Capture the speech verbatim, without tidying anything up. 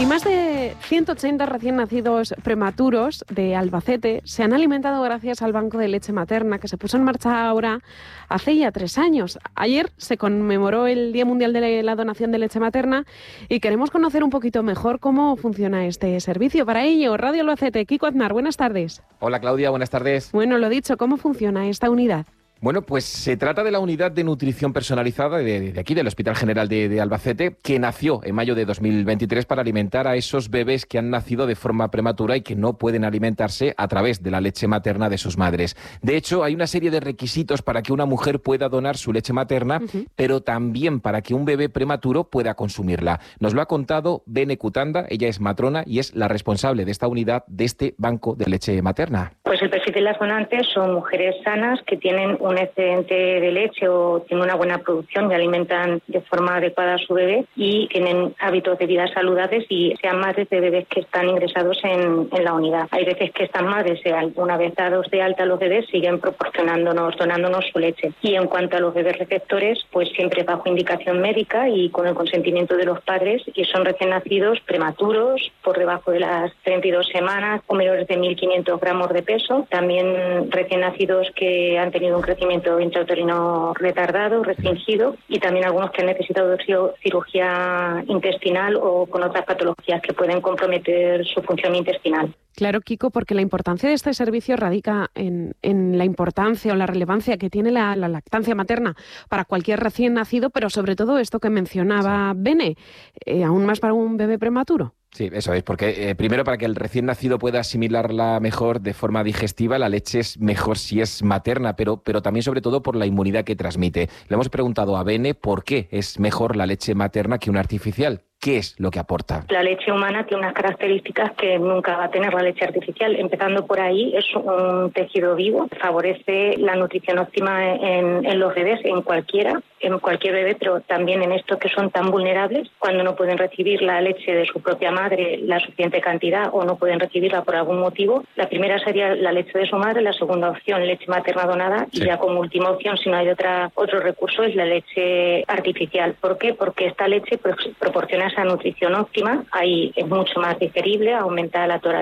Y más de ciento ochenta recién nacidos prematuros de Albacete se han alimentado gracias al Banco de Leche Materna, que se puso en marcha ahora hace ya tres años. Ayer se conmemoró el Día Mundial de la Donación de Leche Materna y queremos conocer un poquito mejor cómo funciona este servicio. Para ello, Radio Albacete, Kiko Aznar, buenas tardes. Hola Claudia, buenas tardes. Bueno, lo dicho, ¿cómo funciona esta unidad? Bueno, pues se trata de la unidad de nutrición personalizada de, de aquí, del Hospital General de, de Albacete, que nació en mayo de dos mil veintitrés para alimentar a esos bebés que han nacido de forma prematura y que no pueden alimentarse a través de la leche materna de sus madres. De hecho, hay una serie de requisitos para que una mujer pueda donar su leche materna, uh-huh. pero también para que un bebé prematuro pueda consumirla. Nos lo ha contado Bene Cutanda, ella es matrona y es la responsable de esta unidad, de este banco de leche materna. Pues el perfil de las donantes son mujeres sanas que tienen un excedente de leche o tienen una buena producción y alimentan de forma adecuada a su bebé y tienen hábitos de vida saludables y sean madres de bebés que están ingresados en, en la unidad. Hay veces que estas madres, una vez dados de alta los bebés, siguen proporcionándonos, donándonos su leche. Y en cuanto a los bebés receptores, pues siempre bajo indicación médica y con el consentimiento de los padres, y son recién nacidos prematuros, por debajo de las treinta y dos semanas o menores de mil quinientos gramos de peso. También recién nacidos que han tenido un crecimiento intrauterino retardado, restringido, y también algunos que han necesitado cirugía intestinal o con otras patologías que pueden comprometer su función intestinal. Claro, Kiko, porque la importancia de este servicio radica en, en la importancia o la relevancia que tiene la, la lactancia materna para cualquier recién nacido, pero sobre todo esto que mencionaba Bene, eh, aún más para un bebé prematuro. Sí, eso es, porque eh, primero para que el recién nacido pueda asimilarla mejor de forma digestiva, la leche es mejor si es materna, pero, pero también sobre todo por la inmunidad que transmite. Le hemos preguntado a Bene por qué es mejor la leche materna que una artificial. ¿Qué es lo que aporta? La leche humana tiene unas características que nunca va a tener la leche artificial. Empezando por ahí, es un tejido vivo, favorece la nutrición óptima en, en los bebés, en cualquiera, en cualquier bebé, pero también en estos que son tan vulnerables, cuando no pueden recibir la leche de su propia madre la suficiente cantidad o no pueden recibirla por algún motivo. La primera sería la leche de su madre, la segunda opción, leche materna donada, sí. Y ya como última opción, si no hay otra otro recurso, es la leche artificial. ¿Por qué? Porque esta leche proporciona esa nutrición óptima, ahí es mucho más digerible, aumenta la tolerancia